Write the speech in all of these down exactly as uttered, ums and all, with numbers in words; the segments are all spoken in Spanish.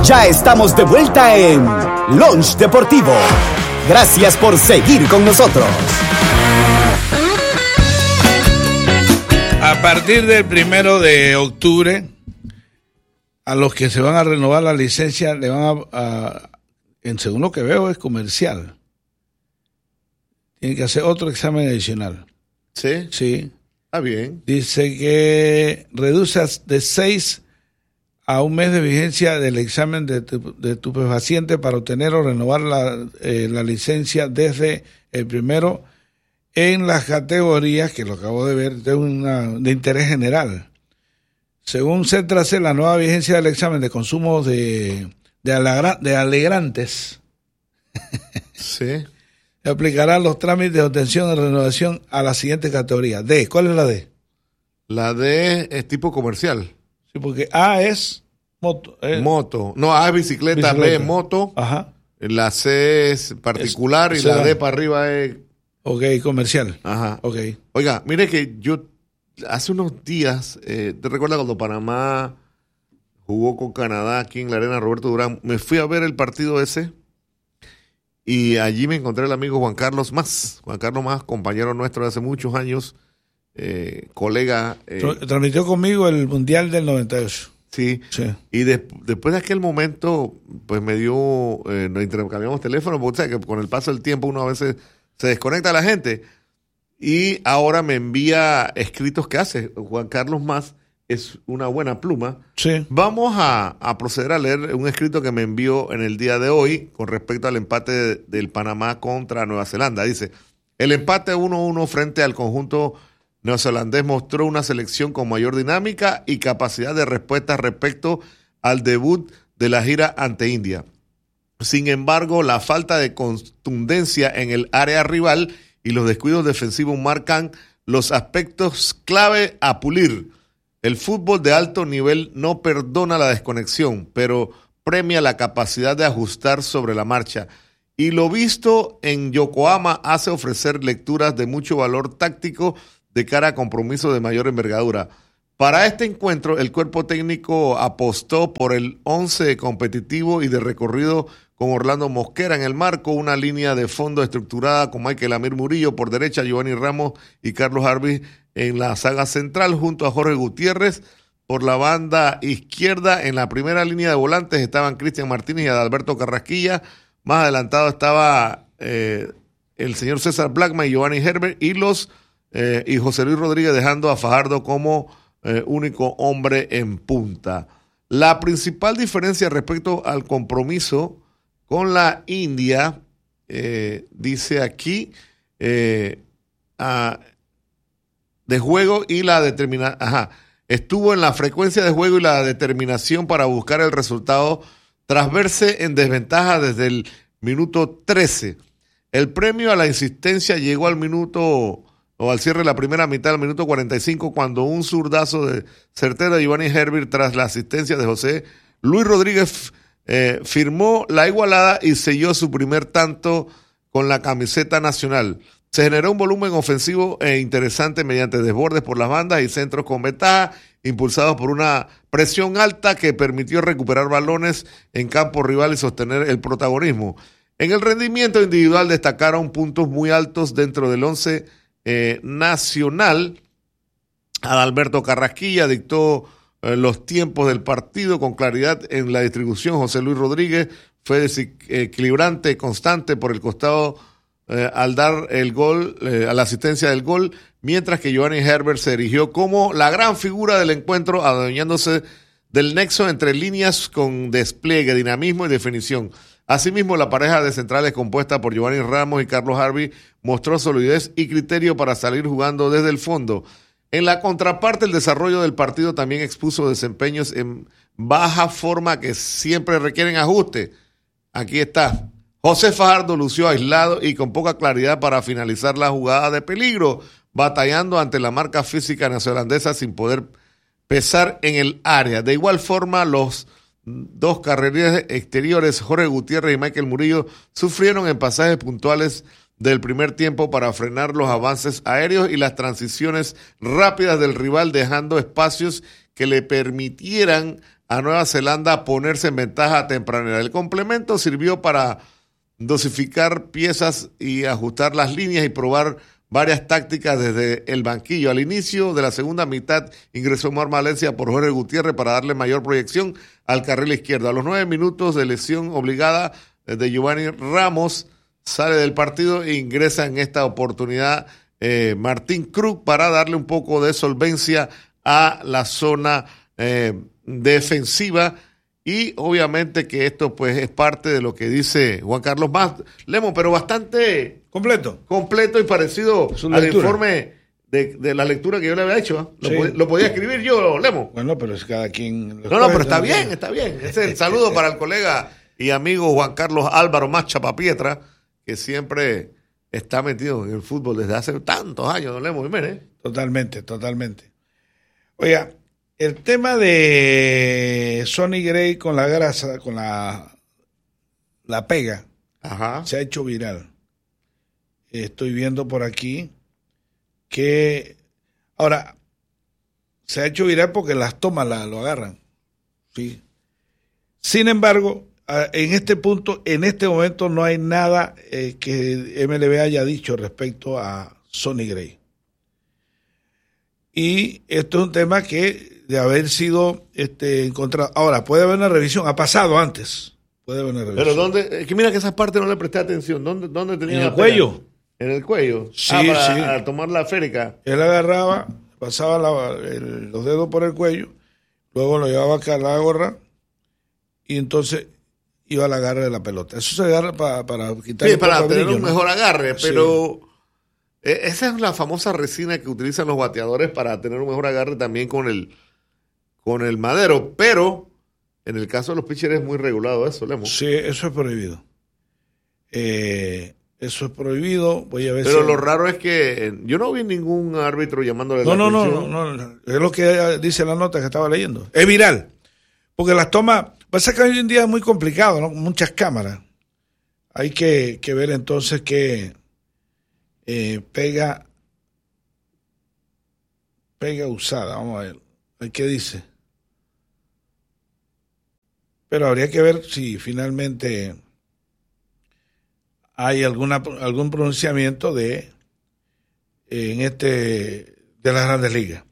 Ya estamos de vuelta en Lunch Deportivo. Gracias por seguir con nosotros. A partir del primero de octubre, a los que se van a renovar la licencia, le van a, a en según lo que veo, es comercial. Tienen que hacer otro examen adicional. ¿Sí? Sí. Está bien. Dice que reduce de seis a un mes de vigencia del examen de, tu, de estupefaciente para obtener o renovar la, eh, la licencia desde el primero en las categorías, que lo acabo de ver, de, una, de interés general. Según Cetrase, la nueva vigencia del examen de consumo de, de, alagra, de alegrantes sí. aplicará los trámites de obtención de renovación a la siguiente categoría. D, ¿cuál es la D? La D es tipo comercial. Sí, porque A es moto. Eh. Moto. No, A es bicicleta, bicicleta, B es moto. Ajá. La C es particular es, y la D para arriba es... Ok, comercial. Ajá. Ok. Oiga, mire que yo hace unos días, eh, ¿te recuerdas cuando Panamá jugó con Canadá aquí en la arena Roberto Durán? Me fui a ver el partido ese y allí me encontré el amigo Juan Carlos Más. Juan Carlos Más, compañero nuestro de hace muchos años, eh, colega. Eh, Transmitió conmigo el Mundial del noventa y ocho. Sí. sí. Y de, después de aquel momento, pues me dio, eh, nos intercambiamos teléfono, porque o sea, que con el paso del tiempo uno a veces se desconecta a la gente. Y ahora me envía escritos que hace. Juan Carlos Más es una buena pluma. Sí. Vamos a, a proceder a leer un escrito que me envió en el día de hoy con respecto al empate de, del Panamá contra Nueva Zelanda. Dice, el empate uno a uno frente al conjunto neozelandés mostró una selección con mayor dinámica y capacidad de respuesta respecto al debut de la gira ante India. Sin embargo, la falta de contundencia en el área rival y los descuidos defensivos marcan los aspectos clave a pulir. El fútbol de alto nivel no perdona la desconexión, pero premia la capacidad de ajustar sobre la marcha. Y lo visto en Yokohama hace ofrecer lecturas de mucho valor táctico de cara a compromisos de mayor envergadura. Para este encuentro, el cuerpo técnico apostó por el once competitivo y de recorrido con Orlando Mosquera en el marco, una línea de fondo estructurada con Michael Amir Murillo por derecha, Giovanni Ramos y Carlos Harvey en la saga central, junto a Jorge Gutiérrez. Por la banda izquierda, en la primera línea de volantes estaban Cristian Martínez y Adalberto Carrasquilla. Más adelantado estaba eh, el señor César Blackman y Giovanni Herbert y los eh, y José Luis Rodríguez, dejando a Fajardo como eh, único hombre en punta. La principal diferencia respecto al compromiso con la India, eh, dice aquí, eh, ah, de juego y la determinación, ajá, estuvo en la frecuencia de juego y la determinación para buscar el resultado tras verse en desventaja desde el minuto trece. El premio a la insistencia llegó al minuto, o al cierre de la primera mitad del minuto cuarenta y cinco, cuando un zurdazo de certero de Giovanni Herbert tras la asistencia de José Luis Rodríguez eh, firmó la igualada y selló su primer tanto con la camiseta nacional. Se generó un volumen ofensivo e interesante mediante desbordes por las bandas y centros con ventaja, impulsados por una presión alta que permitió recuperar balones en campo rival y sostener el protagonismo. En el rendimiento individual destacaron puntos muy altos dentro del once eh, nacional. Adalberto Carrasquilla dictó eh, los tiempos del partido con claridad en la distribución. José Luis Rodríguez fue desequilibrante, constante por el costado Eh, al dar el gol, eh, a la asistencia del gol, mientras que Giovanni Herbert se erigió como la gran figura del encuentro, adueñándose del nexo entre líneas con despliegue, dinamismo y definición. Asimismo, la pareja de centrales compuesta por Giovanni Ramos y Carlos Harvey mostró solidez y criterio para salir jugando desde el fondo. En la contraparte, el desarrollo del partido también expuso desempeños en baja forma que siempre requieren ajuste. Aquí está. José Fajardo lució aislado y con poca claridad para finalizar la jugada de peligro, batallando ante la marca física neozelandesa sin poder pesar en el área. De igual forma, los dos carrileros exteriores, Jorge Gutiérrez y Michael Murillo, sufrieron en pasajes puntuales del primer tiempo para frenar los avances aéreos y las transiciones rápidas del rival, dejando espacios que le permitieran a Nueva Zelanda a ponerse en ventaja tempranera. El complemento sirvió para dosificar piezas y ajustar las líneas y probar varias tácticas desde el banquillo. Al inicio de la segunda mitad ingresó Omar Valencia por Jorge Gutiérrez para darle mayor proyección al carril izquierdo. A los nueve minutos de lesión obligada de Giovanni Ramos sale del partido e ingresa en esta oportunidad eh, Martín Krug para darle un poco de solvencia a la zona eh, defensiva. Y obviamente que esto pues es parte de lo que dice Juan Carlos más Lemo, pero bastante completo completo y parecido al informe de, de la lectura que yo le había hecho. ¿eh? Lo, sí. pod- lo podía escribir yo, Lemo. Bueno, pero es cada quien... No, no, pero está bien, está bien. Ese es el saludo para el colega y amigo Juan Carlos Álvaro más Chapapietra, que siempre está metido en el fútbol desde hace tantos años, don Lemo Jiménez. Totalmente, totalmente. Oiga, el tema de Sonny Gray con la grasa, con la, la pega, Ajá. se ha hecho viral. Estoy viendo por aquí que ahora se ha hecho viral porque las tomas la, lo agarran. Sí. Sin embargo, en este punto, en este momento no hay nada eh, que M L B haya dicho respecto a Sonny Gray. Y esto es un tema que de haber sido este, encontrado. Ahora, puede haber una revisión, ha pasado antes. Puede haber una revisión. Pero ¿dónde? Es que mira que esas partes no le presté atención. ¿Dónde, dónde tenía En el la pega? cuello. En el cuello. Sí, ah, para, sí. a tomar la férica. Él agarraba, pasaba la, el, los dedos por el cuello, luego lo llevaba acá a la gorra y entonces iba al agarre de la pelota. Eso se agarra para, para quitar Sí, el para poco de tener brillo, un ¿no? mejor agarre, Sí. pero eh, esa es la famosa resina que utilizan los bateadores para tener un mejor agarre también con el, con el madero, pero en el caso de los pitchers es muy regulado eso, Lemo. Sí, eso es prohibido. Eh, eso es prohibido. Voy a ver Pero si... lo raro es que eh, yo no vi ningún árbitro llamándole No, la no, no, atención. no, no, es lo que dice la nota que estaba leyendo. Es viral, porque las tomas, pasa que hoy en día es muy complicado, ¿no? Muchas cámaras. Hay que, que ver entonces qué eh, pega, pega usada, vamos a ver, ¿qué dice? Pero habría que ver si finalmente hay alguna algún pronunciamiento de en este de las Grandes Ligas.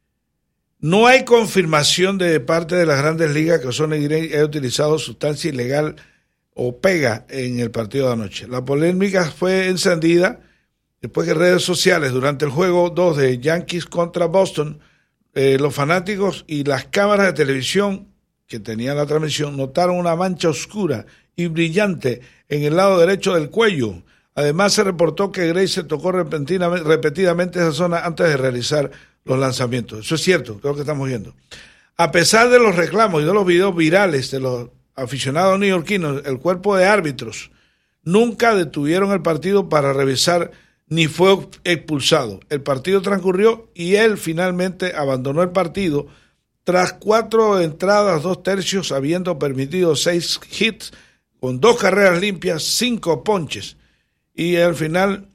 No hay confirmación de parte de las Grandes Ligas que Sonny Gray haya utilizado sustancia ilegal o pega en el partido de anoche. La polémica fue encendida después que redes sociales durante el juego dos de Yankees contra Boston, eh, los fanáticos y las cámaras de televisión que tenían la transmisión notaron una mancha oscura y brillante en el lado derecho del cuello. Además se reportó que Gray se tocó repentinamente, repetidamente esa zona antes de realizar los lanzamientos. Eso es cierto, creo que estamos viendo. A pesar de los reclamos y de los videos virales de los aficionados neoyorquinos, el cuerpo de árbitros nunca detuvieron el partido para revisar ni fue expulsado. El partido transcurrió y él finalmente abandonó el partido tras cuatro entradas, dos tercios, habiendo permitido seis hits, con dos carreras limpias, cinco ponches. Y al final,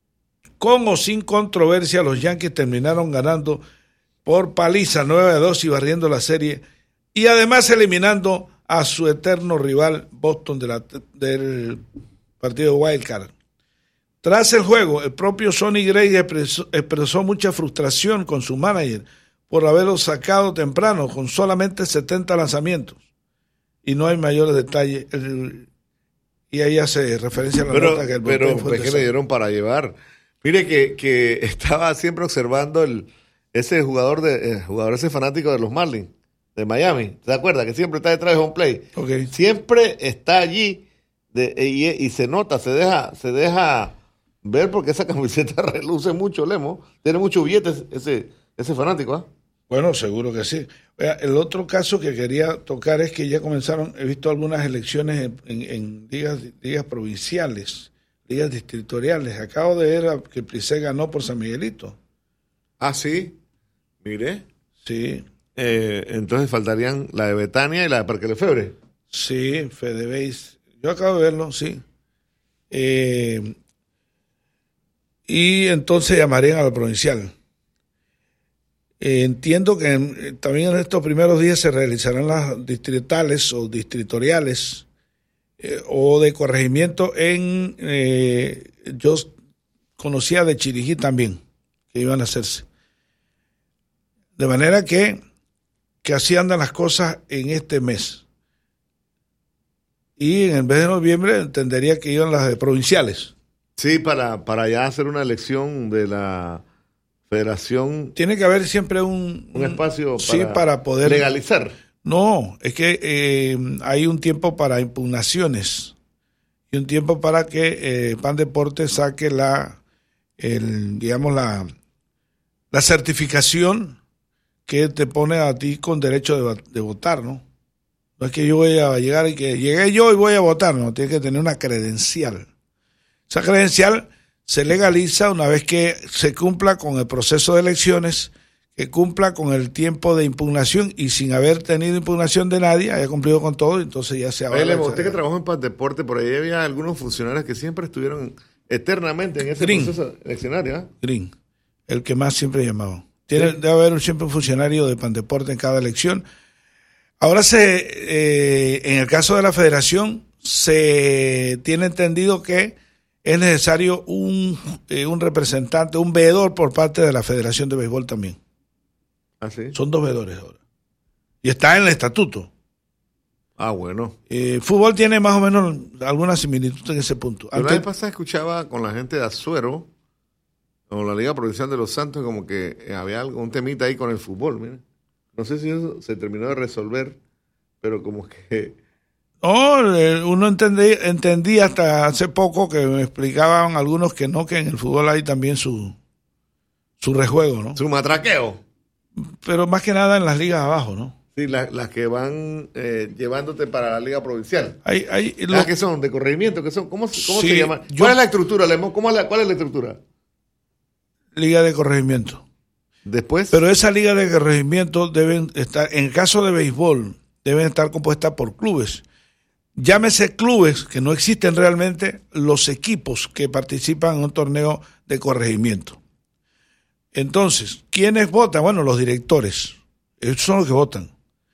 con o sin controversia, los Yankees terminaron ganando por paliza nueve a dos y barriendo la serie. Y además eliminando a su eterno rival Boston de la, del partido Wild Card. Tras el juego, el propio Sonny Gray expresó, expresó mucha frustración con su manager por haberlo sacado temprano con solamente setenta lanzamientos. Y no hay mayores detalles. El, y ahí hace referencia a la pero, nota que el pero fue es que le dieron para llevar. Mire que, que estaba siempre observando el ese jugador de eh, jugador ese fanático de los Marlins de Miami. ¿Se acuerda? Que siempre está detrás de home play. Okay. Siempre está allí de, y, y se nota, se deja, se deja ver porque esa camiseta reluce mucho, Lemo. Tiene mucho billete ese, ese fanático, ¿ah? ¿eh? Bueno, seguro que sí. El otro caso que quería tocar es que ya comenzaron, he visto algunas elecciones en, en, en ligas, ligas provinciales, ligas distritoriales. Acabo de ver que Plisé ganó por San Miguelito. Ah, sí. Mire. Sí. Eh, entonces faltarían la de Betania y la de Parque Lefebvre. Sí, Fedebeis. Yo acabo de verlo, sí. Eh, y entonces llamarían a la provincial. Eh, entiendo que en, también en estos primeros días se realizarán las distritales o distritoriales eh, o de corregimiento en, eh, yo conocía de Chiriquí también, que iban a hacerse. De manera que, que así andan las cosas en este mes. Y en el mes de noviembre entendería que iban las de provinciales. Sí, para, para ya hacer una elección de la federación. Tiene que haber siempre un, un espacio para, sí, para poder legalizar. No, es que eh, hay un tiempo para impugnaciones y un tiempo para que eh, Pan Deporte saque la, el, digamos la, la certificación que te pone a ti con derecho de, de votar, ¿no? No es que yo voy a llegar y que llegué yo y voy a votar, no, tiene que tener una credencial. Esa credencial se legaliza una vez que se cumpla con el proceso de elecciones, que cumpla con el tiempo de impugnación y sin haber tenido impugnación de nadie, haya cumplido con todo, entonces ya se avala. Lemo, usted que trabajó en Pan Deporte, por ahí había algunos funcionarios que siempre estuvieron eternamente en ese Green. proceso eleccionario. ¿eh? Green, el que más siempre llamaba. Tiene, sí. Debe haber siempre un funcionario de Pan Deporte en cada elección. Ahora se, eh, en el caso de la federación, se tiene entendido que es necesario un, eh, un representante, un veedor por parte de la Federación de Béisbol también. ¿Ah, sí? Son dos veedores ahora. Y está en el estatuto. Ah, bueno. Eh, fútbol tiene más o menos alguna similitud en ese punto. Pero la vez pasada escuchaba con la gente de Azuero, con la Liga Provincial de los Santos, como que había algo, un temita ahí con el fútbol, mira. No sé si eso se terminó de resolver, pero como que... No, uno entendí, entendí hasta hace poco que me explicaban algunos que no, que en el fútbol hay también su, su rejuego, ¿no? Su matraqueo. Pero más que nada en las ligas abajo, ¿no? Sí, la, las que van eh, llevándote para la Liga Provincial. Hay, hay, ¿Las lo... que son? ¿De corregimiento? ¿Qué son? ¿Cómo, cómo sí, se llama? yo... ¿Cuál es la estructura, Lemo? ¿Cómo es la, ¿Cuál es la estructura? Liga de corregimiento. Después. Pero esa liga de corregimiento deben estar, en el caso de béisbol, deben estar compuestas por clubes. Llámese clubes, que no existen realmente, los equipos que participan en un torneo de corregimiento. Entonces, ¿quiénes votan? Bueno, los directores. Ellos son los que votan.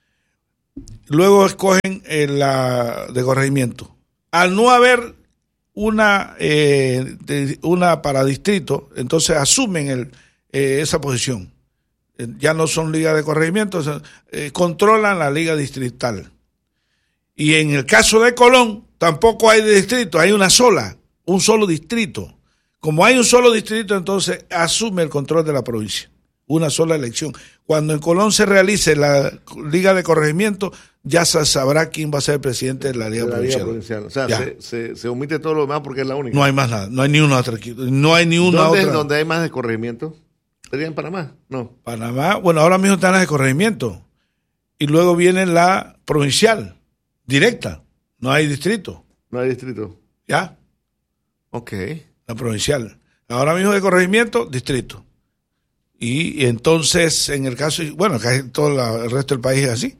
Luego escogen eh, la de corregimiento. Al no haber una, eh, de, una para distrito, entonces asumen el Eh, esa posición. Eh, ya no son ligas de corregimiento, eh, controlan la liga distrital. Y en el caso de Colón, tampoco hay de distrito, hay una sola, un solo distrito. Como hay un solo distrito, entonces asume el control de la provincia. Una sola elección. Cuando en Colón se realice la liga de corregimiento, ya se sabrá quién va a ser el presidente de la liga, de la liga provincial. O sea, se, se, se omite todo lo demás porque es la única. No hay más nada, no hay ni una otra. No hay ni una ¿Dónde otra. es donde hay más de corregimiento? ¿Sería en Panamá? No. Panamá, bueno, ahora mismo están las de corregimiento. Y luego viene la provincial, directa. No hay distrito. No hay distrito. ¿Ya? Ok. La provincial. Ahora mismo de corregimiento, distrito. Y, y entonces, en el caso, bueno, casi todo la, el resto del país es así.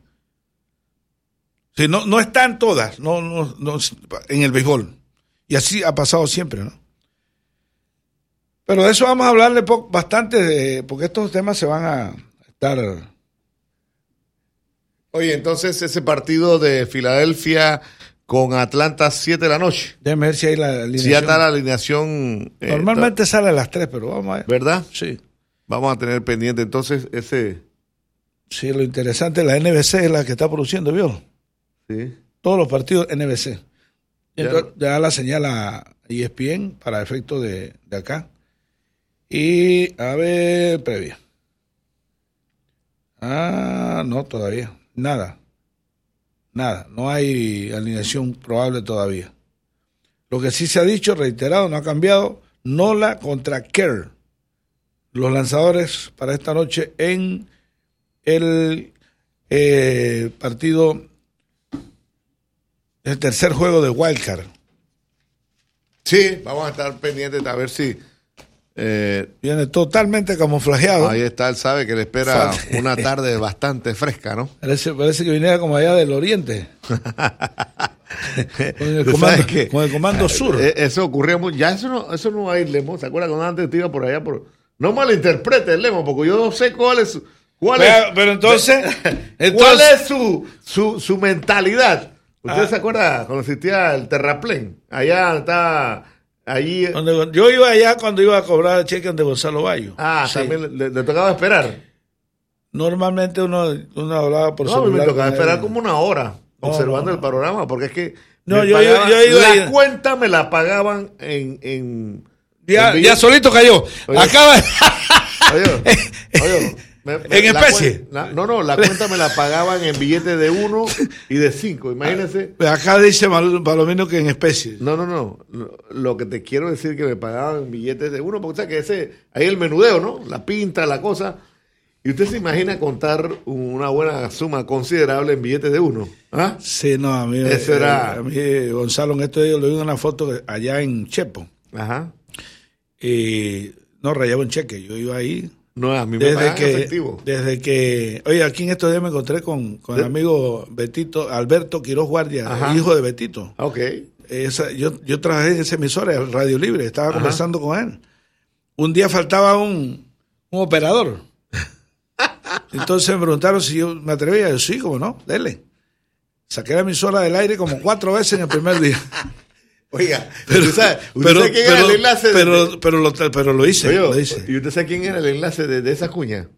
Sí, no, no están todas, no, no, no, en el béisbol. Y así ha pasado siempre, ¿no? Pero de eso vamos a hablarle po- bastante, de, porque estos temas se van a estar... Oye, entonces ese partido de Filadelfia con Atlanta, siete de la noche. Déjame ver si hay la alineación. Si ya está la alineación. Eh, Normalmente ta- sale a las tres, pero vamos a ver. ¿Verdad? Sí. Vamos a tener pendiente entonces ese... Sí, lo interesante, la N B C es la que está produciendo, ¿vio? Sí. Todos los partidos N B C. Entonces, Ya. ya da la señal a E S P N para efecto de, de acá. Y, a ver, previa. Ah, no, todavía. Nada. Nada. No hay alineación probable todavía. Lo que sí se ha dicho, reiterado, no ha cambiado, Nola contra Kerr. Los lanzadores para esta noche en el eh, partido, el tercer juego de Wildcard. Sí, vamos a estar pendientes a ver si... Eh, Viene totalmente camuflajeado. Ahí está, él sabe que le espera una tarde bastante fresca, ¿no? Parece, parece que viniera como allá del oriente. con, el comando, con el comando sur. Eso ocurría mucho. Ya eso no, eso no va a ir, Lemo. ¿Se acuerda cuando antes te iba por allá? Por... No malinterprete, Lemo, porque yo sé cuál es ¿Cuál pero, es, pero entonces, entonces, ¿cuál es su, su, su mentalidad? ¿Usted ah, se acuerda cuando existía el terraplén? Allá está, allí. Donde, yo iba allá cuando iba a cobrar el cheque de Gonzalo Bayo. Ah, sí. También le, le tocaba esperar. Normalmente uno, uno hablaba por no, celular. me tocaba esperar como una hora no, observando no, el panorama, porque es que no, me yo, pagaban, yo, yo iba la ahí. cuenta me la pagaban en... en ya, en ya solito cayó. Oye, Acaba. Oye, oye, me, me, en especie. Cuen, la, no, no, la cuenta me la pagaban en billetes de uno y de cinco, imagínense. Acá dice Palomino que en especie. No, no, no. Lo, lo que te quiero decir es que me pagaban en billetes de uno, porque o sea que ese, ahí el menudeo, ¿no? La pinta, la cosa. Y usted se imagina contar una buena suma considerable en billetes de uno. ¿Ah? Sí, no, a mí, Eso era... a mí Gonzalo en estos días le vi una foto allá en Chepo. Ajá. Y no rayaba un cheque, yo iba ahí. No, a mí me desde pagan que, efectivo. Desde que, oye, aquí en estos días me encontré con, con el amigo Betito, Alberto Quiroz Guardia, Ajá. hijo de Betito. Ok. Esa, yo, yo trabajé en esa emisora, el Radio Libre, estaba Ajá. conversando con él. Un día faltaba un, un operador. Entonces me preguntaron si yo me atrevía. Yo, sí, como no, dele. Saqué la emisora del aire como cuatro veces en el primer día. Oiga, pero, ¿usted sabe, usted pero, sabe quién pero, era el enlace? Pero, de... pero, lo, pero lo hice, Oye, lo hice. ¿Y usted sabe quién era el enlace de, de esa cuña?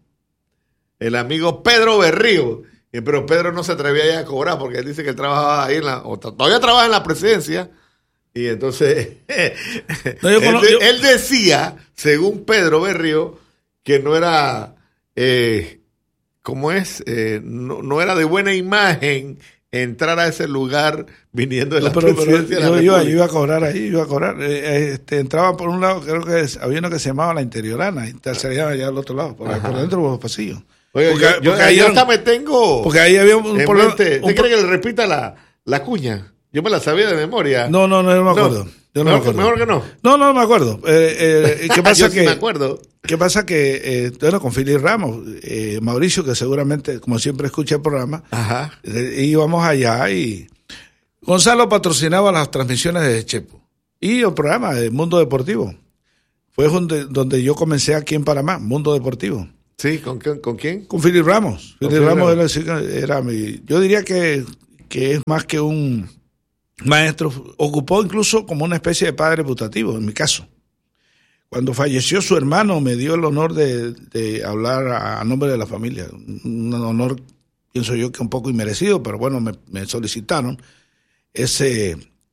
El amigo Pedro Berrío. Pero Pedro no se atrevía ya a cobrar porque él dice que él trabajaba ahí en la, o todavía trabaja en la presidencia. Y entonces no, yo conozco, él, yo... él decía, según Pedro Berrío, que no era, eh, ¿cómo es? Eh, no, no era de buena imagen entrar a ese lugar viniendo de la no, pero, presidencia pero, de la yo, República. Yo iba a cobrar ahí, iba a cobrar. Eh, este, entraba por un lado, creo que había uno que se llamaba La Interiorana, y salía allá al otro lado, por, por dentro de los pasillos. Oye, porque, yo, porque yo hasta me tengo. Porque ahí había un problema. ¿Usted cree que le repita la, la cuña? Yo me la sabía de memoria. No, no, no, no me acuerdo. No, yo no mejor, me acuerdo. Mejor que no. No, no me acuerdo. Eh, eh, ¿Qué pasa yo que? Sí me acuerdo. ¿Qué pasa que? Eh, bueno, con Fili Ramos, eh, Mauricio, que seguramente, como siempre, escucha el programa. Ajá. Eh, íbamos allá y Gonzalo patrocinaba las transmisiones de Chepo y el programa de Mundo Deportivo. Fue donde, donde yo comencé aquí en Panamá, Mundo Deportivo. Sí, ¿con, con, ¿con quién? Con Fili Ramos. Con Fili Ramos Ramos. Era, era mi. Yo diría que, que es más que un maestro. Ocupó incluso como una especie de padre putativo, en mi caso. Cuando falleció su hermano, me dio el honor de, de hablar a, a nombre de la familia. Un honor, pienso yo, que un poco inmerecido, pero bueno, me, me solicitaron ese,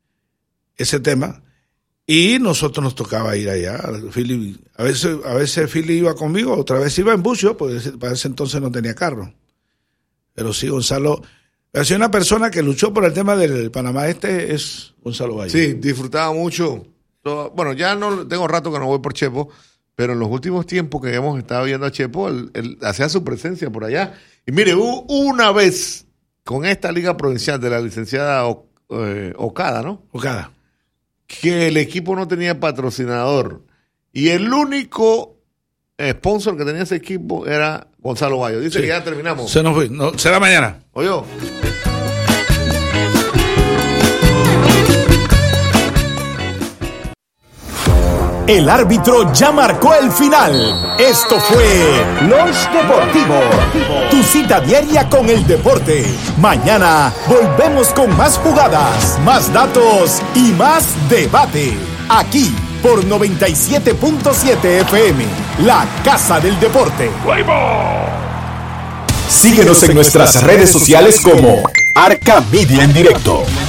ese tema. Y nosotros nos tocaba ir allá. Philly, a veces, a veces Philly iba conmigo, otra vez iba en bucio, porque para ese entonces no tenía carro. Pero sí, Gonzalo, es una persona que luchó por el tema del Panamá Este, es Gonzalo Valle. Sí, disfrutaba mucho. Bueno, ya no tengo rato que no voy por Chepo, pero en los últimos tiempos que hemos estado viendo a Chepo, él, él hacía su presencia por allá. Y mire, una vez con esta liga provincial de la licenciada o, eh, Ocada, ¿no? Ocada. Que el equipo no tenía patrocinador y el único sponsor que tenía ese equipo era Gonzalo Bayo. Dice sí. que ya terminamos. Se nos fue. No, será mañana. Oye. El árbitro ya marcó el final. Esto fue Lunch Deportivo, tu cita diaria con el deporte. Mañana volvemos con más jugadas, más datos y más debate. Aquí por noventa y siete punto siete F M, la Casa del Deporte. Síguenos en nuestras redes sociales como Arca Media en Directo.